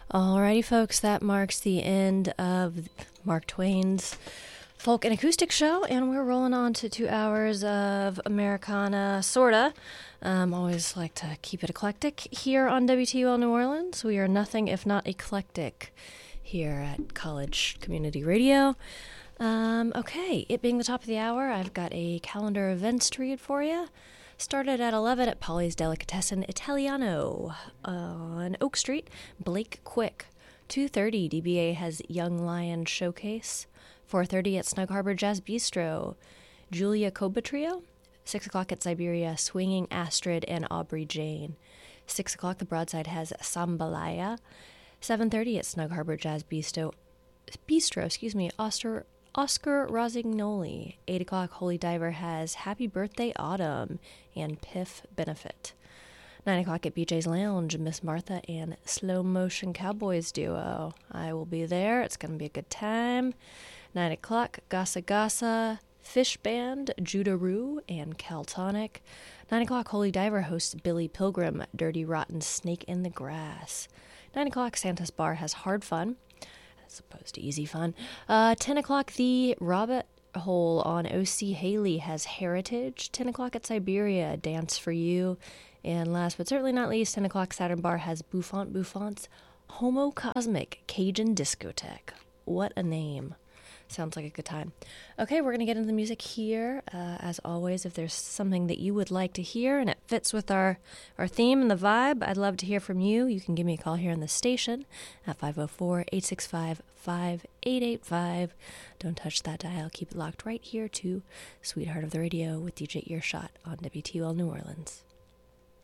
Alrighty, folks, that marks the end of Mark Twain's folk and acoustic show, and we're rolling on to 2 hours of Americana, sorta. Always like to keep it eclectic here on WTUL New Orleans. We are nothing if not eclectic here at College Community Radio. Okay, it being the top of the hour, I've got a calendar events to read for you. Started at 11 at Polly's Delicatessen Italiano on Oak Street. Blake Quick. 2:30, DBA has Young Lion Showcase. 4:30 at Snug Harbor Jazz Bistro, Julia Koba Trio. 6 o'clock at Siberia, Swinging Astrid and Aubrey Jane. 6 o'clock, the Broadside has Sambalaya. 7:30 at Snug Harbor Jazz Bistro, Oscar Rosignoli. 8 o'clock, Holy Diver has Happy Birthday Autumn and Piff Benefit. 9 o'clock at BJ's Lounge, Miss Martha and Slow Motion Cowboys duo. I will be there. It's going to be a good time. 9 o'clock, Gasa Gasa, Fish Band, Judaroo, and Caltonic. 9 o'clock, Holy Diver hosts Billy Pilgrim, Dirty Rotten Snake in the Grass. 9 o'clock, Santa's Bar has Hard Fun, as opposed to Easy Fun. 10 o'clock, the Rabbit Hole on O.C. Haley has Heritage. 10 o'clock at Siberia, Dance for You. And last but certainly not least, 10 o'clock, Saturn Bar has Buffant's Homo Cosmic Cajun Discotheque. What a name. Sounds like a good time. Okay, we're going to get into the music here. As always, if there's something that you would like to hear and it fits with our theme and the vibe, I'd love to hear from you. You can give me a call here on the station at 504-865-5885. Don't touch that dial. Keep it locked right here to Sweetheart of the Radio with DJ Earshot on WTUL New Orleans.